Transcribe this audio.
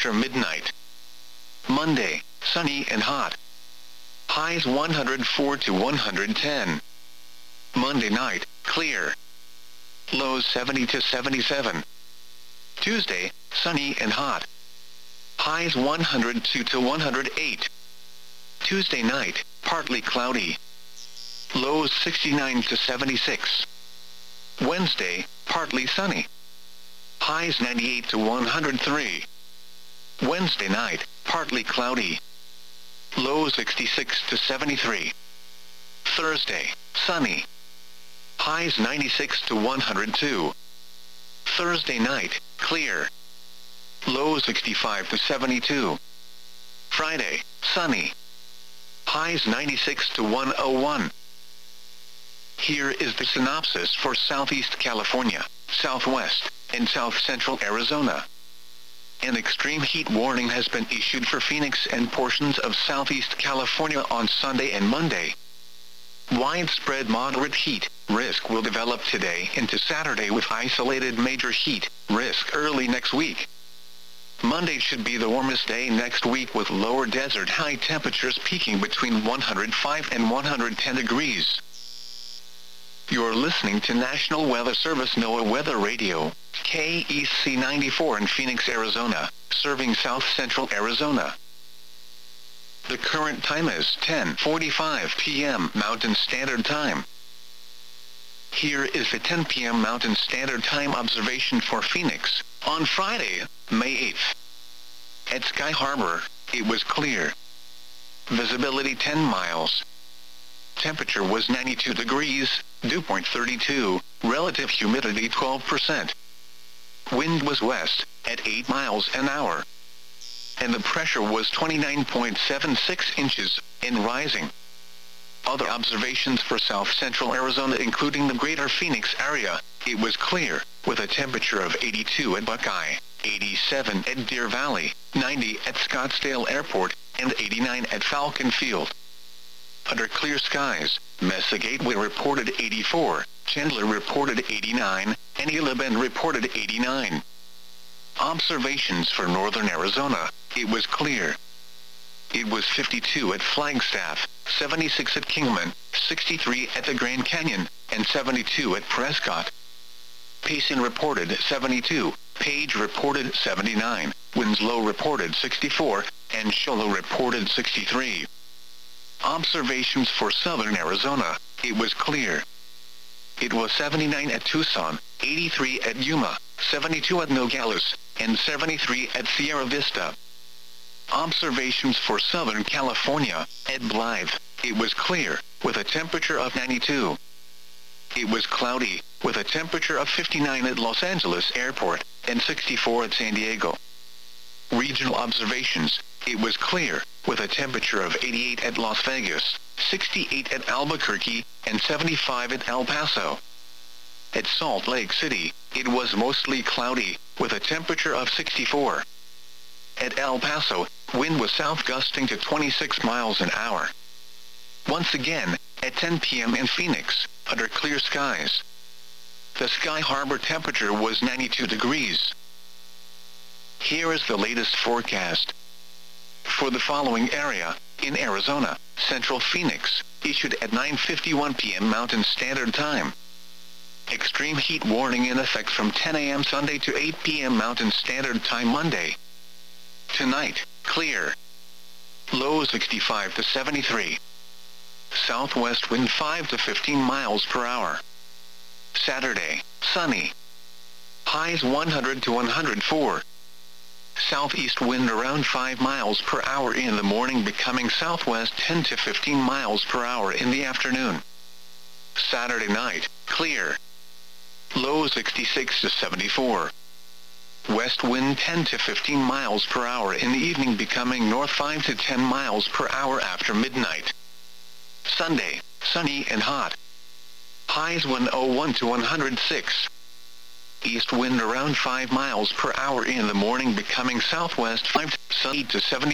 after midnight. Monday, sunny and hot. Highs 104 to 110. Monday night, clear. Lows 70 to 77. Tuesday, sunny and hot. Highs 102 to 108. Tuesday night, partly cloudy. Lows 69 to 76. Wednesday, partly sunny. Highs 98 to 103. Wednesday night, partly cloudy. Lows 66 to 73. Thursday, sunny. Highs 96 to 102. Thursday night, clear. Lows 65 to 72. Friday, sunny. Highs 96 to 101. Here is the synopsis for Southeast California, Southwest, and South Central Arizona. An extreme heat warning has been issued for Phoenix and portions of Southeast California on Sunday and Monday. Widespread moderate heat risk will develop today into Saturday with isolated major heat risk early next week. Monday should be the warmest day next week with lower desert high temperatures peaking between 105 and 110 degrees. You're listening to National Weather Service NOAA Weather Radio, KEC 94 in Phoenix, Arizona, serving South Central Arizona. The current time is 10:45 p.m. Mountain Standard Time. Here is the 10 p.m. Mountain Standard Time observation for Phoenix, on Friday, May 8th. At Sky Harbor, it was clear. Visibility 10 miles. Temperature was 92 degrees, dew point 32, relative humidity 12%. Wind was west, at 8 miles an hour. And the pressure was 29.76 inches, and rising. Other observations for South Central Arizona including the greater Phoenix area, it was clear, with a temperature of 82 at Buckeye, 87 at Deer Valley, 90 at Scottsdale Airport, and 89 at Falcon Field. Under clear skies, Mesa Gateway reported 84, Chandler reported 89, and Gila Bend reported 89. Observations for northern Arizona, it was clear. It was 52 at Flagstaff, 76 at Kingman, 63 at the Grand Canyon, and 72 at Prescott. Payson reported 72, Page reported 79, Winslow reported 64, and Show Low reported 63. Observations for southern Arizona, it was clear. It was 79 at Tucson, 83 at Yuma, 72 at Nogales, and 73 at Sierra Vista. Observations for Southern California, at Blythe, it was clear, with a temperature of 92. It was cloudy, with a temperature of 59 at Los Angeles Airport, and 64 at San Diego. Regional observations, it was clear, with a temperature of 88 at Las Vegas, 68 at Albuquerque, and 75 at El Paso. At Salt Lake City, it was mostly cloudy, with a temperature of 64. At El Paso, wind was south gusting to 26 miles an hour. Once again, at 10 p.m. in Phoenix, under clear skies. The Sky Harbor temperature was 92 degrees. Here is the latest forecast. For the following area, in Arizona, Central Phoenix, issued at 9:51 p.m. Mountain Standard Time. Extreme heat warning in effect from 10 a.m. Sunday to 8 p.m. Mountain Standard Time Monday. Tonight, clear. Low 65 to 73. Southwest wind 5 to 15 miles per hour. Saturday, sunny. Highs 100 to 104. Southeast wind around 5 miles per hour in the morning, becoming southwest 10 to 15 miles per hour in the afternoon. Saturday night, clear. Low 66 to 74. West wind 10 to 15 miles per hour in the evening, becoming north 5 to 10 miles per hour after midnight. Sunday, sunny and hot. Highs 101 to 106. East wind around 5 miles per hour in the morning, becoming southwest 5 to 70.